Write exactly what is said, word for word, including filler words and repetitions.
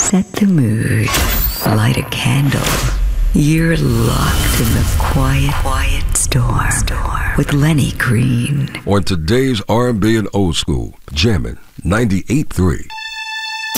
Set the mood. Light a candle. You're locked in the quiet, quiet storm, storm with Lenny Green. On today's R and B and Old School, jamming ninety-eight point three.